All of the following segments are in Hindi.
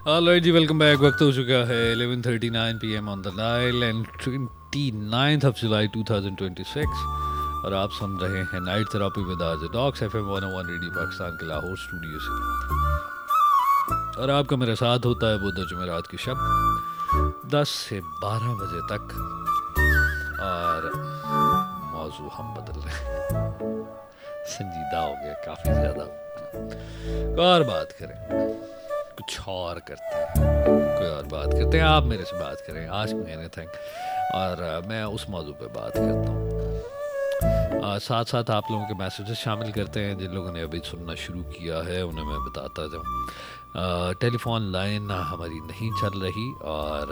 Alright जी, वेलकम बैक। वक्त हो चुका है 11:39 PM on the dial and 29th of July 2026 और आप सुन रहे हैं night therapy with RJ docs FM 101 radio Pakistan के लाहौर स्टूडियो से। और आपका मेरे साथ होता है बुध जुमेरात की शब 10 से 12 बजे तक। और मौजू हम बदल रहे हैं, संजीदा हो गया काफ़ी ज़्यादा। और बात करें, कुछ और करते हैं, कोई और बात करते हैं। आप मेरे से बात करें, आस्क मी एनीथिंग, और मैं उस मौजू पे बात करता हूँ। साथ साथ आप लोगों के मैसेजेस शामिल करते हैं। जिन लोगों ने अभी सुनना शुरू किया है उन्हें मैं बताता जाऊँ, टेलीफोन लाइन हमारी नहीं चल रही और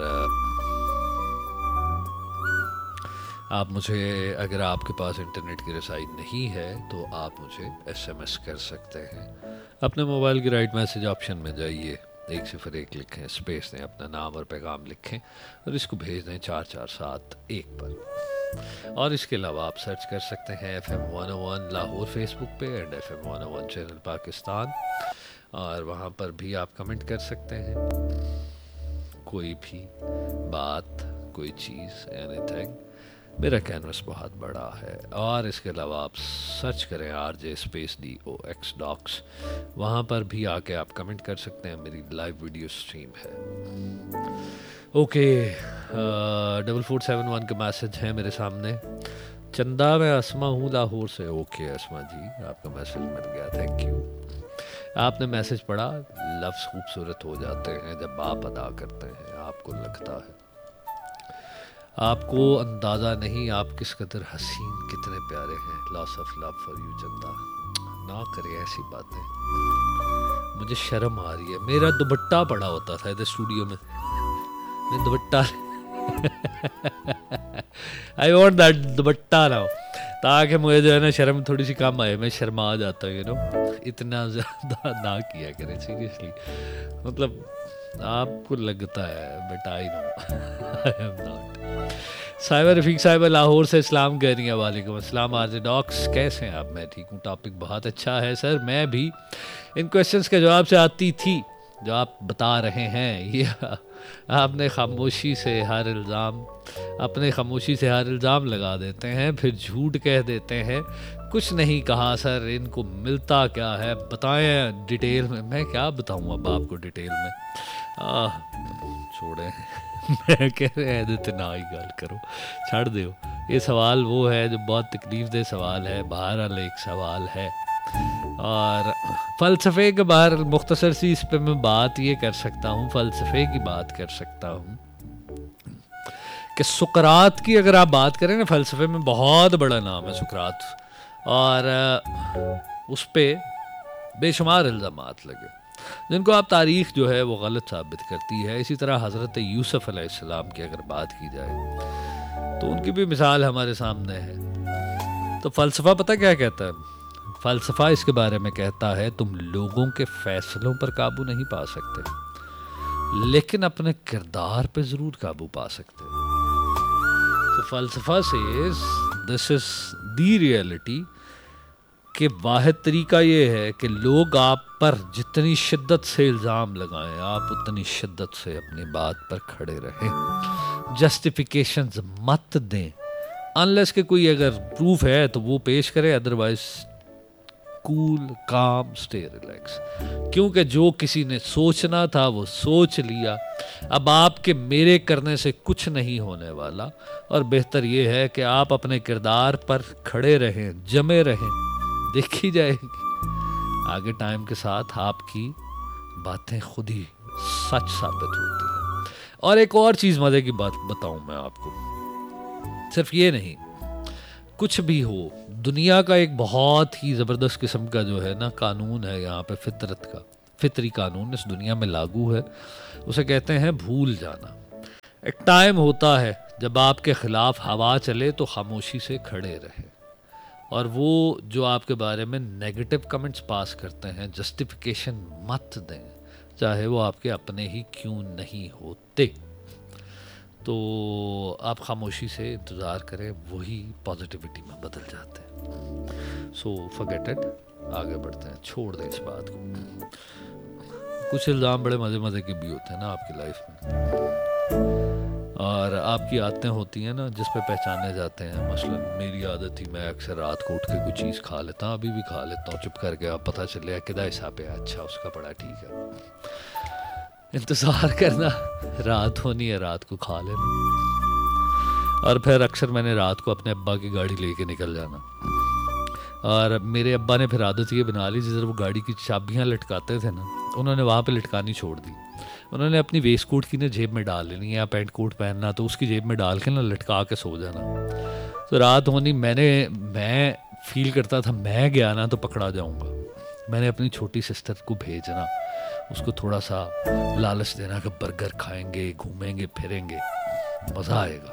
आप मुझे, अगर आपके पास इंटरनेट की रसाई नहीं है तो आप मुझे SMS कर सकते हैं। अपने मोबाइल की राइट मैसेज ऑप्शन में जाइए, 101 लिखें, स्पेस दें, अपना नाम और पैगाम लिखें और इसको भेज दें 4471 पर। और इसके अलावा आप सर्च कर सकते हैं FM 101 लाहौर फेसबुक पे एंड FM 101 चैनल पाकिस्तान, और वहाँ पर भी आप कमेंट कर सकते हैं। कोई भी बात, कोई चीज़, एनीथिंग। मेरा कैनवस बहुत बड़ा है। और इसके अलावा आप सर्च करें RJ स्पेस DOX डॉक्स, वहाँ पर भी आके आप कमेंट कर सकते हैं। मेरी लाइव वीडियो स्ट्रीम है। ओके, 4471 का मैसेज है मेरे सामने। चंदा, मैं असमा हूँ लाहौर से। ओके असमा जी, आपका मैसेज मिल गया, थैंक यू। आपने मैसेज पढ़ा। लफ्ज़ खूबसूरत हो जाते हैं जब आप अदा करते हैं, आपको लगता है। आपको अंदाज़ा नहीं आप किस कदर हसीन, कितने प्यारे हैं। Loss of love for you चंदा। ना करे ऐसी बातें, मुझे शर्म आ रही है। मेरा दुपट्टा पड़ा होता था इधर स्टूडियो में, मैं दुपट्टा I want that dupatta now, ताकि मुझे जो है ना शर्म थोड़ी सी कम आए। मैं शर्मा जाता हूँ, इतना ज़्यादा ना किया करें सीरियसली। मतलब आपको लगता है but I know I am not. Cyber Rafiq साहिबा लाहौर से इस्लाम कह रही है। वालेकुम अस्सलाम आरजे डॉक्स, कैसे हैं आप? मैं ठीक हूँ। टॉपिक बहुत अच्छा है सर। मैं भी इन क्वेश्चंस के जवाब से आती थी जो आप बता रहे हैं। ये आपने खामोशी से हर इल्ज़ाम, अपने खामोशी से हर इल्ज़ाम लगा देते हैं, फिर झूठ कह देते हैं। कुछ नहीं कहा सर, इनको मिलता क्या है बताएं डिटेल में। मैं क्या बताऊँ अब आपको डिटेल में, छोड़े मैं कह रहे हैं इतना ही गल करो, छड़ दो। ये सवाल वो है जो बहुत तकलीफ दे सवाल है, बहरहाल एक सवाल है। और फ़लसफ़े के बाहर मुख्तसर सी इस पे मैं बात ये कर सकता हूँ, फ़लसफ़े की बात कर सकता हूँ कि सुकरात की अगर आप बात करें ना, फ़लसफ़े में बहुत बड़ा नाम है सुकरात, और उस पर बेशुमार इल्ज़ामात लगे जिनको आप तारीख़ जो है वो गलत साबित करती है। इसी तरह हज़रत यूसुफ़ अलैहिस्सलाम की अगर बात की जाए तो उनकी भी मिसाल हमारे सामने है। तो फ़लसफ़ा पता क्या कहता है? फ़लसफ़ा इसके बारे में कहता है तुम लोगों के फ़ैसलों पर काबू नहीं पा सकते, लेकिन अपने किरदार पे ज़रूर काबू पा सकते। तो फ़लसफ़ा से दिस इज़ दी रियलिटी कि वाहिद तरीका ये है कि लोग आप पर जितनी शिद्दत से इल्ज़ाम लगाएं, आप उतनी शिद्दत से अपनी बात पर खड़े रहें। जस्टिफिकेशंस मत दें, अनलेस के कोई अगर प्रूफ है तो वो पेश करें, अदरवाइज कूल काम स्टे रिलैक्स। क्योंकि जो किसी ने सोचना था वो सोच लिया। अब आपके मेरे करने से कुछ नहीं होने वाला, और बेहतर ये है कि आप अपने किरदार पर खड़े रहें, जमे रहें। देखी जाएगी आगे टाइम के साथ आपकी बातें खुद ही सच साबित होती हैं। और एक और चीज़ मज़े की बात बताऊं मैं आपको, सिर्फ ये नहीं, कुछ भी हो, दुनिया का एक बहुत ही ज़बरदस्त किस्म का जो है ना कानून है यहाँ पे, फितरत का, फितरी कानून इस दुनिया में लागू है। उसे कहते हैं भूल जाना। एक टाइम होता है जब आपके ख़िलाफ़ हवा चले तो खामोशी से खड़े रहे, और वो जो आपके बारे में नेगेटिव कमेंट्स पास करते हैं, जस्टिफिकेशन मत दें, चाहे वो आपके अपने ही क्यों नहीं होते। तो आप खामोशी से इंतज़ार करें, वही पॉजिटिविटी में बदल जाते हैं। सो फॉरगेट इट, आगे बढ़ते हैं, छोड़ दें इस बात को। कुछ इल्ज़ाम बड़े मज़े मज़े के भी होते हैं ना आपकी लाइफ में, और आपकी आदतें होती हैं ना जिस पे पहचाने जाते हैं। मसलन मेरी आदत थी, मैं अक्सर रात को उठ के कुछ चीज़ खा लेता हूँ, अभी भी खा लेता हूँ चुप करके, अब पता चले किदा हिसाब है, अच्छा उसका बड़ा ठीक है, इंतज़ार करना रात होनी है, रात को खा लेना। और फिर अक्सर मैंने रात को अपने अब्बा की गाड़ी लेके निकल जाना, और मेरे अब्बा ने फिर आदत ये बना ली, जिधर वो गाड़ी की चाबियाँ लटकाते थे ना, उन्होंने वहाँ पे लटकानी छोड़ दी। उन्होंने अपनी वेस्ट कोट की ना जेब में डाल लेनी, या पैंट कोट पहनना तो उसकी जेब में डाल के ना लटका के सो जाना। तो रात होनी मैं फील करता था मैं गया ना तो पकड़ा जाऊँगा। मैंने अपनी छोटी सिस्टर को भेजना, उसको थोड़ा सा लालच देना कि बर्गर खाएंगे, घूमेंगे फिरेंगे, मज़ा आएगा।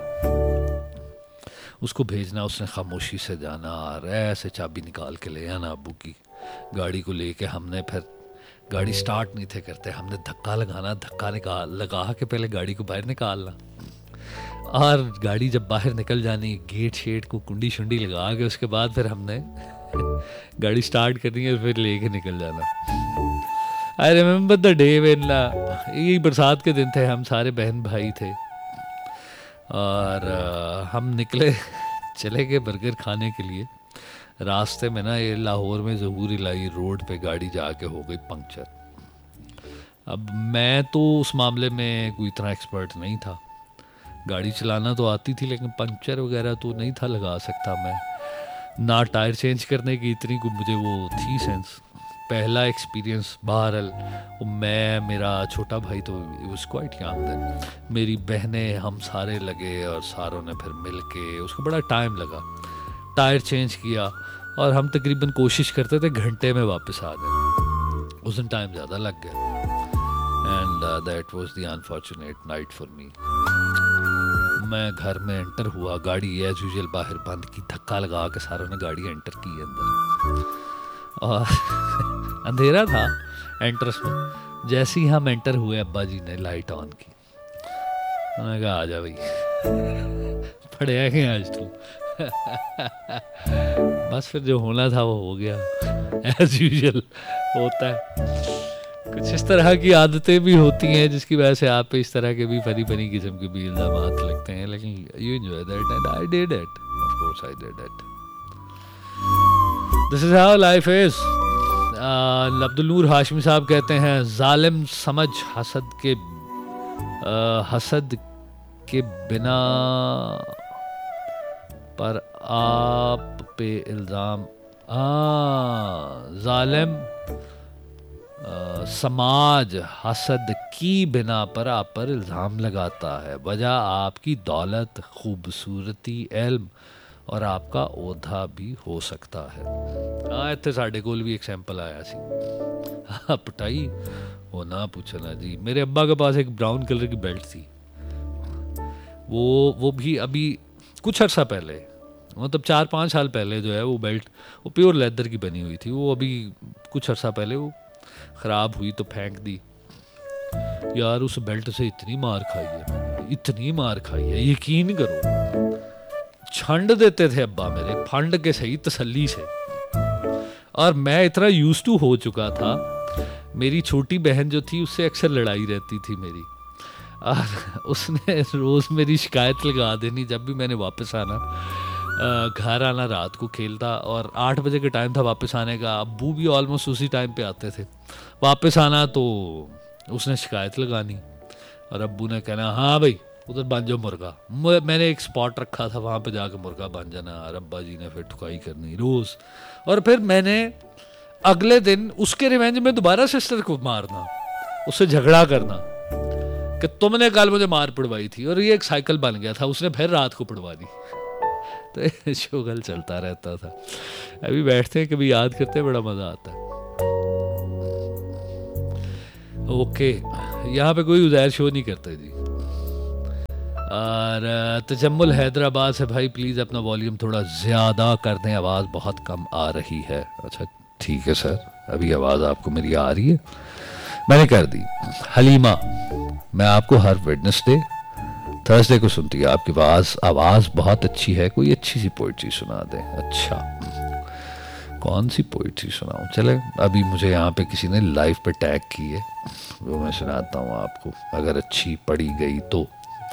उसको भेजना, उसने खामोशी से जाना और ऐसे चाबी निकाल के ले आना अब्बू की गाड़ी को लेके। हमने फिर गाड़ी स्टार्ट नहीं थे करते, हमने धक्का लगाना, धक्का लगा के पहले गाड़ी को बाहर निकालना, और गाड़ी जब बाहर निकल जानी गेट शेट को कुंडी शुंडी लगा के उसके बाद फिर हमने गाड़ी स्टार्ट करनी है, फिर लेके निकल जाना। I remember the day when, यही बरसात के दिन थे, हम सारे बहन भाई थे और हम निकले, चले गए बर्गर खाने के लिए। रास्ते में ना ये लाहौर में ज़हूर इलाही रोड पे गाड़ी जाके हो गई पंक्चर। अब मैं तो उस मामले में कोई इतना एक्सपर्ट नहीं था, गाड़ी चलाना तो आती थी लेकिन पंक्चर वगैरह तो नहीं था लगा सकता मैं, ना टायर चेंज करने की इतनी मुझे वो थी सेंस। पहला एक्सपीरियंस बहरहाल, मैं, मेरा छोटा भाई तो वाज क्वाइट यंग देन, मेरी बहनें, हम सारे लगे और सारों ने फिर मिल के, उसको बड़ा टाइम लगा, टायर चेंज किया और हम तकरीबन कोशिश करते थे घंटे में वापस आ जाए। उस दिन टाइम ज़्यादा लग गया and that was the unfortunate night for me. मैं घर में एंटर हुआ, गाड़ी एज यूजुअल बाहर बंद की, धक्का लगा के सारों ने गाड़ी एंटर की अंदर, और अंधेरा था एंट्रेंस में। जैसे ही हम एंटर हुए अब्बा जी ने लाइट ऑन की, उन्होंने कहा आ जा भाई, पढ़े कि आज तू। बस फिर जो होना था वो हो गया, एज यूजुअल होता है। कुछ इस तरह की आदतें भी होती हैं जिसकी वजह से आप पे इस तरह के भी फनी फनी किस्म के भी इल्ज़ामात लगते हैं, लेकिन you enjoy that and I did it, of course I did it. This is how life is. Abdul नूर हाशमी साहब कहते हैं, जालिम समझ हसद के बिना पर आप पे इल्ज़ाम, जालिम समाज हसद की बिना पर आप पर इल्ज़ाम लगाता है, वजह आपकी दौलत, खूबसूरती, इल्म और आपका ओहदा भी हो सकता है। हाँ, इतने साढ़े कोल भी एक सैंपल आया सी। हाँ, पटाई हो ना पूछना जी। मेरे अब्बा के पास एक ब्राउन कलर की बेल्ट थी, वो भी अभी कुछ अर्सा पहले, मतलब 4-5 साल पहले जो है वो बेल्ट, वो प्योर लेदर की बनी हुई थी, वो अभी कुछ अर्सा पहले वो ख़राब हुई तो फेंक दी। यार उस बेल्ट से इतनी मार खाई है मैंने, इतनी मार खाई है, यकीन करो। छंड देते थे अब्बा मेरे, फंड के सही तसल्ली से, और मैं इतना यूज्ड टू हो चुका था। मेरी छोटी बहन जो थी उससे अक्सर लड़ाई रहती थी मेरी, और उसने रोज़ मेरी शिकायत लगा देनी जब भी मैंने वापस आना, घर आना, रात को खेलता, और 8 बजे का टाइम था वापस आने का। अब्बू भी ऑलमोस्ट उसी टाइम पे आते थे। वापस आना तो उसने शिकायत लगानी, और अब्बू ने कहना हाँ भाई उधर बांध जाओ मुर्गा। मैंने एक स्पॉट रखा था, वहाँ पे जाकर मुर्गा बांध जाना, और अब्बा जी ने फिर ठुकाई करनी रोज़। और फिर मैंने अगले दिन उसके रिवेंज में दोबारा सिस्टर को मारना, उससे झगड़ा करना कि तुमने कल मुझे मार पड़वाई थी, और ये एक साइकिल बन गया था, उसने फिर रात को पड़वानी। तो शोगल चलता रहता था। अभी बैठते हैं कभी याद करते हैं, बड़ा मज़ा आता है। ओके, यहाँ पे कोई उज़ैर शो नहीं करते जी। और तजम्मुल हैदराबाद से, भाई प्लीज़ अपना वॉल्यूम थोड़ा ज़्यादा कर दें, आवाज़ बहुत कम आ रही है। अच्छा ठीक है सर, अभी आवाज़ आपको मेरी आ रही है? मैंने कर दी। हलीमा, मैं आपको हर वेडनेसडे थर्सडे को सुनती है, आपकी आवाज़ बहुत अच्छी है, कोई अच्छी सी पोइट्री सुना दें। अच्छा कौन सी पोइट्री सुनाऊं? चले, अभी मुझे यहाँ पे किसी ने लाइव पे टैग की है, वो मैं सुनाता हूँ आपको, अगर अच्छी पड़ी गई तो।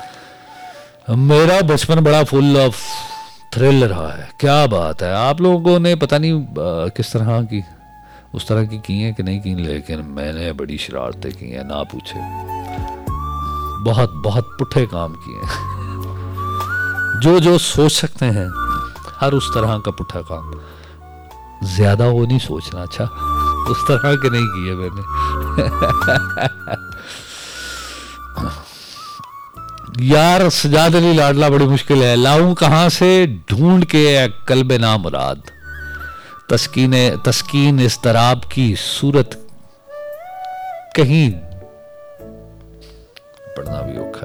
मेरा बचपन बड़ा फुल ऑफ थ्रिल रहा है। क्या बात है, आप लोगों ने पता नहीं किस तरह की, उस तरह की हैं कि नहीं की, लेकिन मैंने बड़ी शरारतें की हैं, ना पूछे। बहुत बहुत पुट्ठे काम किए हैं। जो जो सोच सकते हैं, हर उस तरह का पुट्ठा काम। ज्यादा वो नहीं सोचना, अच्छा उस तरह के नहीं किए मैंने। यार सजाद अली लाडला बड़ी मुश्किल है, लाऊं कहां से ढूंढ के कल्बे ना मुराद, तस्कीन इस्तराब की सूरत कहीं, पढ़ना भी औखा।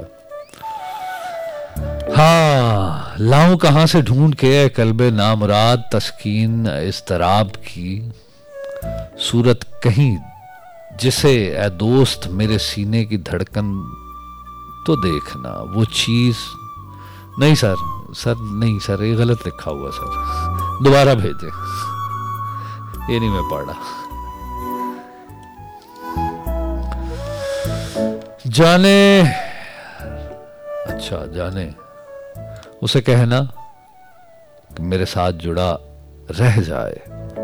हाँ, लाऊं कहां से ढूंढ के कल्बे ना मुराद, तस्कीन इस्तराब की सूरत कहीं, जिसे ए दोस्त मेरे सीने की धड़कन तो देखना, वो चीज नहीं। सर नहीं सर, ये गलत लिखा हुआ सर, दोबारा भेजें, ये नहीं मैं पढ़ा। जाने, अच्छा जाने, उसे कहना कि मेरे साथ जुड़ा रह जाए,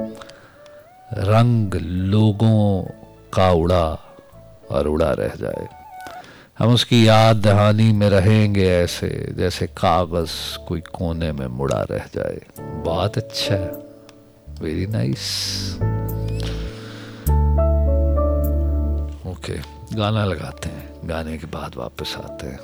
रंग लोगों का उड़ा और उड़ा रह जाए, हम उसकी याद दहानी में रहेंगे ऐसे जैसे कागज कोई कोने में मुड़ा रह जाए। बहुत अच्छा है, वेरी नाइस। ओके, गाना लगाते हैं, गाने के बाद वापस आते हैं।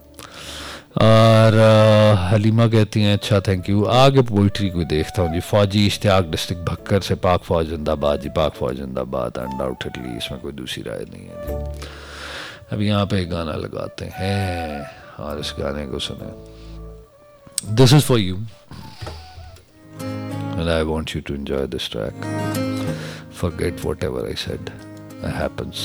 और हलीमा कहती हैं अच्छा थैंक यू। आगे पोइट्री को देखता हूँ जी। फौजी इश्तियाक डिस्ट्रिक्ट भक्कर से, पाक फौज जिंदाबाद जी, पाक फौज जिंदाबाद, अनडाउटेडली, इसमें कोई दूसरी राय नहीं है जी। अभी यहाँ पे एक गाना लगाते हैं और इस गाने को सुने। This is for you and I want you to enjoy this track. Forget whatever I said. It happens.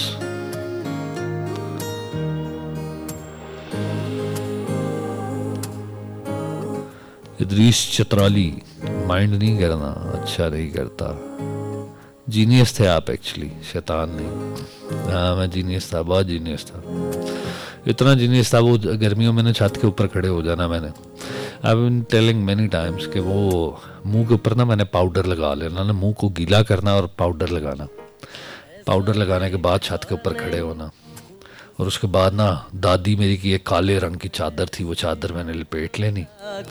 Idris चतराली, mind नहीं करना, अच्छा नहीं करता। जीनियस थे आप एक्चुअली, शैतान नहीं। हाँ मैं जीनियस था, बहुत जीनियस था, इतना जीनियस था वो गर्मियों में ना छत के ऊपर खड़े हो जाना। मैंने I been telling many times कि वो मुंह के ऊपर ना मैंने पाउडर लगा लेना, ना मुंह को गीला करना और पाउडर लगाना, पाउडर लगाने के बाद छत के ऊपर खड़े होना, और उसके बाद ना दादी मेरी की एक काले रंग की चादर थी, वो चादर मैंने लपेट लेनी।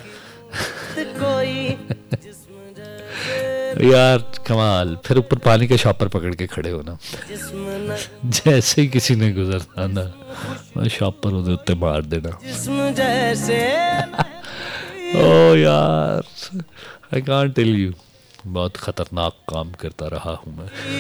यार कमाल। फिर ऊपर पानी का शॉपर पकड़ के खड़े होना, जैसे ही किसी ने गुजरना ना मैं शॉपर उधर उत्ते मार देना। ओ यार आई कांट टेल यू, बहुत खतरनाक काम करता रहा हूं मैं।